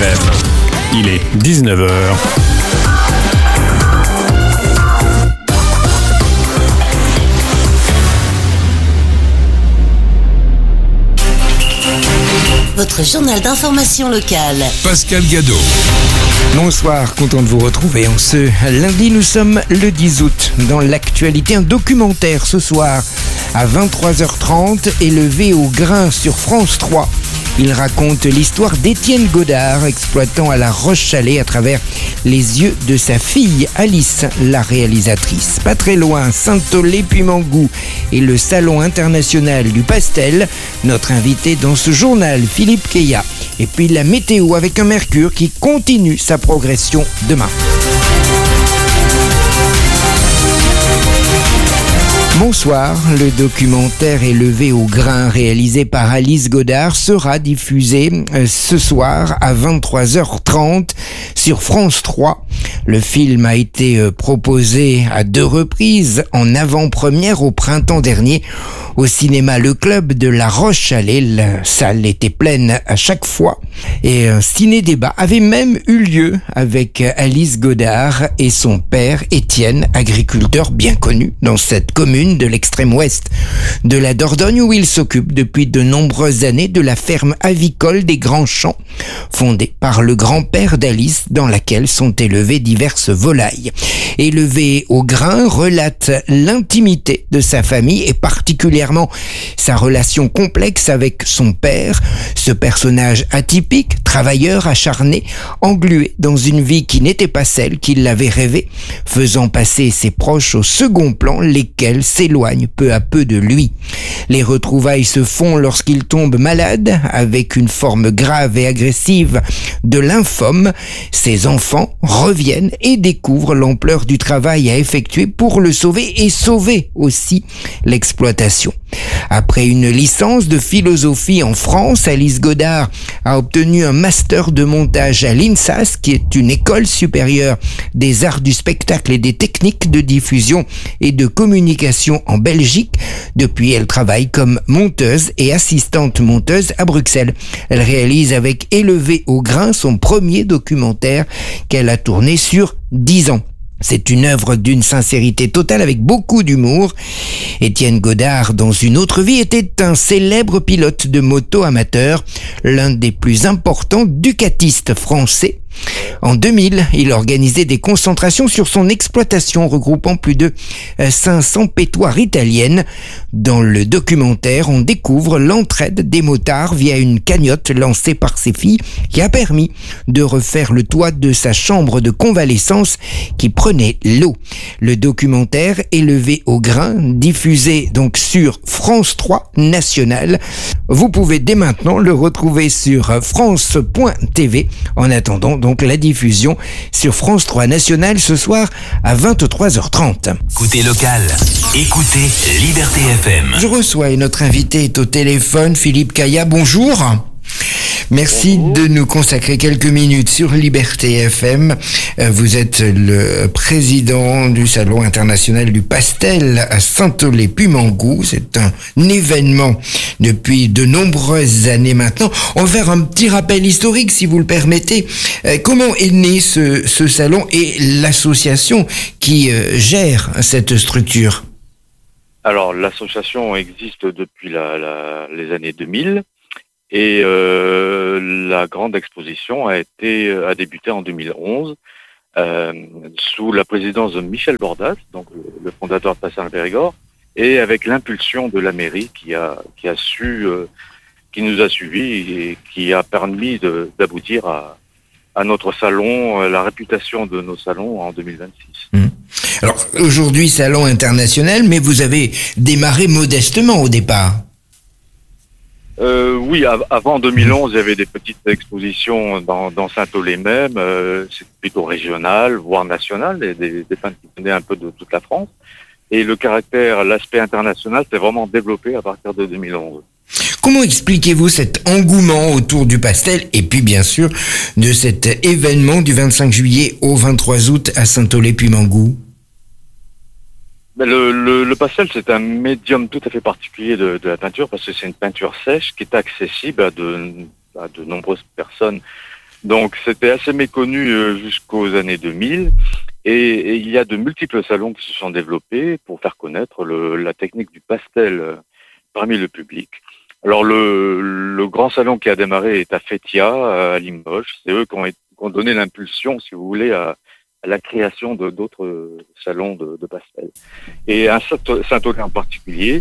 FM. Il est 19h. Votre journal d'information locale. Pascal Gadot. Bonsoir, content de vous retrouver. En ce lundi, nous sommes le 10 août. Dans l'actualité, un documentaire ce soir à 23h30, élevé au grain sur France 3. Il raconte l'histoire d'Étienne Godard, exploitant à La Roche-Chalais à travers les yeux de sa fille Alice, la réalisatrice. Pas très loin, Saint-Aulay-Puymangout et le Salon international du pastel. Notre invité dans ce journal, Philippe Keya. Et puis la météo avec un mercure qui continue sa progression demain. Bonsoir, le documentaire Élevé au grain réalisé par Alice Godard sera diffusé ce soir à 23h30 sur France 3. Le film a été proposé à 2 reprises en avant-première au printemps dernier au cinéma Le Club de La Roche-Chalais. La salle était pleine à chaque fois et un ciné-débat avait même eu lieu avec Alice Godard et son père Étienne, agriculteur bien connu dans cette commune de l'extrême ouest de la Dordogne où il s'occupe depuis de nombreuses années de la ferme avicole des Grands Champs, fondée par le grand-père d'Alice dans laquelle sont élevées diverses volailles. Élevé au grain relate l'intimité de sa famille et particulièrement sa relation complexe avec son père, ce personnage atypique, travailleur acharné, englué dans une vie qui n'était pas celle qu'il avait rêvée, faisant passer ses proches au second plan, lesquels s'éloigne peu à peu de lui. Les retrouvailles se font lorsqu'il tombe malade, avec une forme grave et agressive de lymphome. Ses enfants reviennent et découvrent l'ampleur du travail à effectuer pour le sauver et sauver aussi l'exploitation. Après une licence de philosophie en France, Alice Godard a obtenu un master de montage à l'INSAS, qui est une école supérieure des arts du spectacle et des techniques de diffusion et de communication en Belgique. Depuis, elle travaille comme monteuse et assistante monteuse à Bruxelles. Elle réalise avec Élevé au grain son premier documentaire qu'elle a tourné sur 10 ans. C'est une œuvre d'une sincérité totale avec beaucoup d'humour. Étienne Godard, dans une autre vie, était un célèbre pilote de moto amateur, l'un des plus importants ducatistes français. En 2000, il organisait des concentrations sur son exploitation regroupant plus de 500 pétoires italiennes. Dans le documentaire, on découvre l'entraide des motards via une cagnotte lancée par ses filles qui a permis de refaire le toit de sa chambre de convalescence qui prenait l'eau. Le documentaire Élevé au grain, diffusé donc sur France 3 National. Vous pouvez dès maintenant le retrouver sur France.tv. En attendant donc la diffusion sur France 3 National ce soir à 23h30. Écoutez local, écoutez Liberté FM. Je reçois et notre invité est au téléphone, Philippe Keya. Bonjour. Merci de nous consacrer quelques minutes sur Liberté FM. Vous êtes le président du Salon international du pastel à Saint-Aulay-Puymangout. C'est un événement depuis de nombreuses années maintenant. On va faire un petit rappel historique, si vous le permettez. Comment est né ce salon et l'association qui gère cette structure? Alors, l'association existe depuis les années 2000. Et la grande exposition a débuté en 2011 sous la présidence de Michel Bordas, donc le fondateur de Pastel Périgord, et avec l'impulsion de la mairie qui nous a suivis et qui a permis d'aboutir à notre salon, la réputation de nos salons en 2026. Alors aujourd'hui, salon international, mais vous avez démarré modestement au départ. Oui, avant 2011, il y avait des petites expositions dans Saint-Aulay même, c'est plutôt régional, voire national, et des peintres qui venaient un peu de toute la France. Et l'aspect international s'est vraiment développé à partir de 2011. Comment expliquez-vous cet engouement autour du pastel et puis bien sûr de cet événement du 25 juillet au 23 août à Saint-Aulay-Puymangout? Le pastel, c'est un médium tout à fait particulier de la peinture parce que c'est une peinture sèche qui est accessible à de nombreuses personnes Donc c'était assez méconnu jusqu'aux années 2000 et il y a de multiples salons qui se sont développés pour faire connaître la technique du pastel parmi le public. Alors le grand salon qui a démarré est à Fétia, à Limoges. C'est eux qui ont donné l'impulsion, si vous voulez, à la création d'autres salons de pastel. Et à Saint-Aulin en particulier,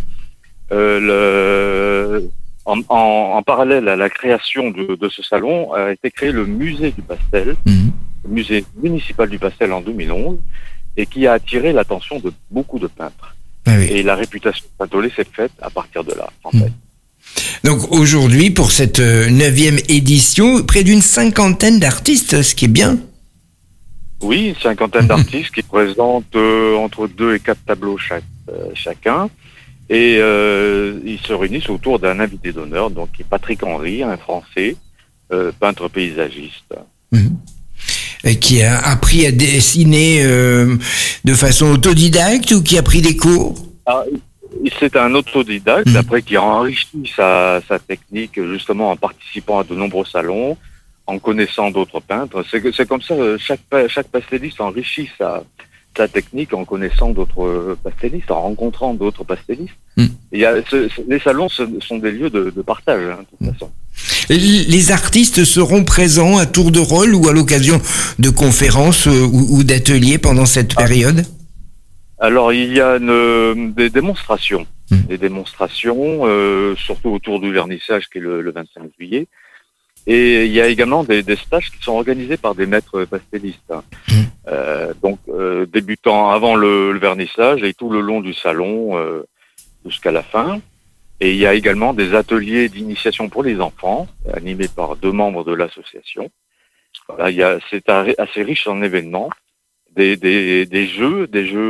en parallèle à la création de ce salon, a été créé le musée du pastel, le musée municipal du pastel en 2011, et qui a attiré l'attention de beaucoup de peintres. Ah oui. Et la réputation de Saint-Aulin s'est faite à partir de là, en fait. Donc aujourd'hui, pour cette 9e édition, près d'une 50aine d'artistes, ce qui est bien. Oui, une 50aine d'artistes qui présentent entre 2 et 4 tableaux chacun. Et ils se réunissent autour d'un invité d'honneur, donc qui est Patrick Henry, un Français, peintre paysagiste. Qui a appris à dessiner de façon autodidacte ou qui a pris des cours? C'est un autodidacte, après qui a enrichi sa technique justement en participant à de nombreux salons, en connaissant d'autres peintres. C'est comme ça, chaque pastelliste enrichit sa technique en connaissant d'autres pastellistes, en rencontrant d'autres pastellistes. Les salons sont des lieux de partage, de toute façon. Les artistes seront présents à tour de rôle ou à l'occasion de conférences ou d'ateliers pendant cette période? Alors, il y a des démonstrations. Des démonstrations, surtout autour du vernissage qui est le 25 juillet. Et il y a également des stages qui sont organisés par des maîtres pastellistes. Donc, débutant avant le vernissage et tout le long du salon jusqu'à la fin. Et il y a également des ateliers d'initiation pour les enfants, animés par 2 membres de l'association. Voilà, c'est assez riche en événements, des jeux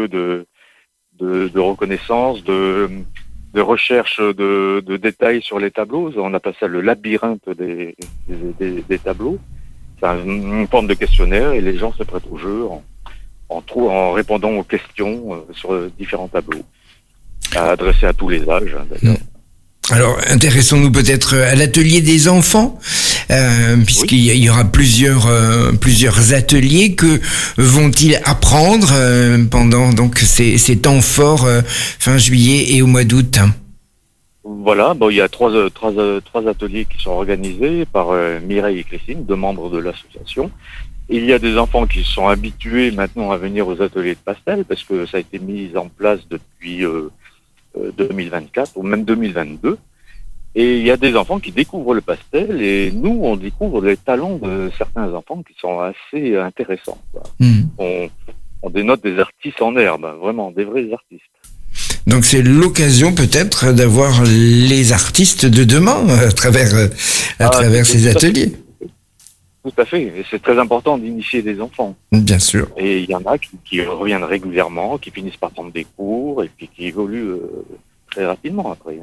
de reconnaissance, de recherche de détails sur les tableaux. On appelle ça le labyrinthe des tableaux. C'est une forme de questionnaire et les gens se prêtent au jeu en répondant aux questions sur différents tableaux, adressés à tous les âges, d'ailleurs. Alors, intéressons-nous peut-être à l'atelier des enfants, puisqu'il y aura plusieurs ateliers. Que vont-ils apprendre pendant donc ces temps forts fin juillet et au mois d'août? Voilà, il y a trois ateliers qui sont organisés par Mireille et Christine, 2 membres de l'association. Il y a des enfants qui sont habitués maintenant à venir aux ateliers de pastel, parce que ça a été mis en place depuis 2024 ou même 2022. Et il y a des enfants qui découvrent le pastel et nous, on découvre les talents de certains enfants qui sont assez intéressants. On dénote des artistes en herbe, vraiment, des vrais artistes. Donc c'est l'occasion peut-être d'avoir les artistes de demain à travers ces ateliers. Tout à fait, et c'est très important d'initier des enfants. Bien sûr. Et il y en a qui reviennent régulièrement, qui finissent par prendre des cours et puis qui évoluent très rapidement après.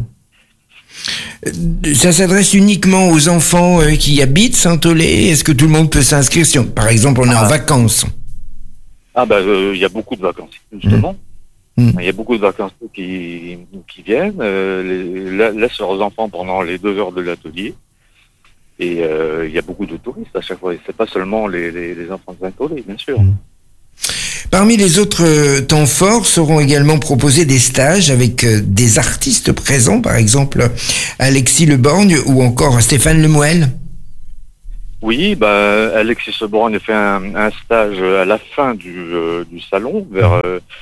Ça s'adresse uniquement aux enfants qui habitent Saint-Aulay? Est-ce que tout le monde peut s'inscrire si, par exemple, on est en vacances? Il y a beaucoup de vacances, justement. Il y a beaucoup de vacanciers qui viennent, laissent leurs enfants pendant les 2 heures de l'atelier. Et il y a beaucoup de touristes à chaque fois. Et c'est pas seulement les enfants de Saint-Aulay, bien sûr. Parmi les autres temps forts seront également proposés des stages avec des artistes présents, par exemple Alexis Leborgne ou encore Stéphane Lemoel. Oui, Alexis Leborgne fait un stage à la fin du salon, vers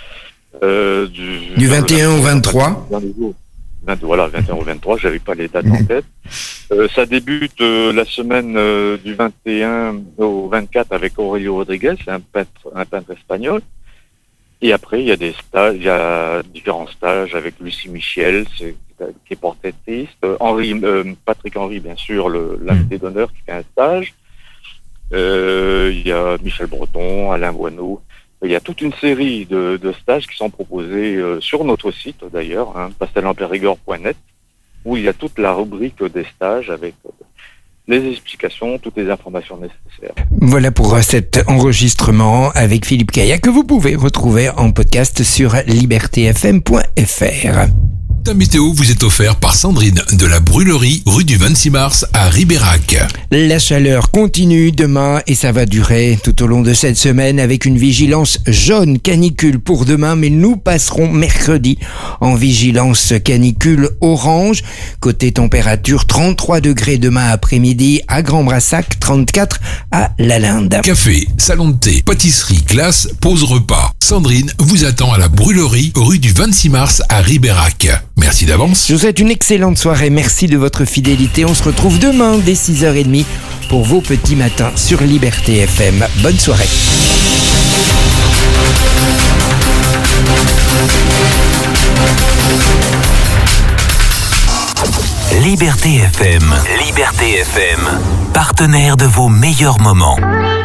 du 21 au 23. Voilà, 21 au 23, j'avais pas les dates en tête. Ça débute la semaine du 21 au 24 avec Aurelio Rodriguez, un peintre espagnol. Et après, il y a des stages, il y a différents stages avec Lucie Michel, qui est portraitiste, Patrick Henry, bien sûr, l'invité d'honneur qui fait un stage. Il y a Michel Breton, Alain Boineau. Il y a toute une série de stages qui sont proposés sur notre site d'ailleurs, pastelenpérigord.net, où il y a toute la rubrique des stages avec les explications, toutes les informations nécessaires. Voilà pour cet enregistrement avec Philippe Caillac que vous pouvez retrouver en podcast sur libertéfm.fr. Ta météo vous est offert par Sandrine de la Brûlerie, rue du 26 mars à Ribérac. La chaleur continue demain et ça va durer tout au long de cette semaine avec une vigilance jaune canicule pour demain, mais nous passerons mercredi en vigilance canicule orange. Côté température, 33 degrés demain après-midi à Grand-Brassac, 34 à Lalinde. Café, salon de thé, pâtisserie, glace, pause repas. Sandrine vous attend à la Brûlerie, rue du 26 mars à Ribérac. Merci d'avance. Je vous souhaite une excellente soirée, merci de votre fidélité. On se retrouve demain dès 6h30 pour vos petits matins sur Liberté FM. Bonne soirée. Liberté FM. Liberté FM. Partenaire de vos meilleurs moments.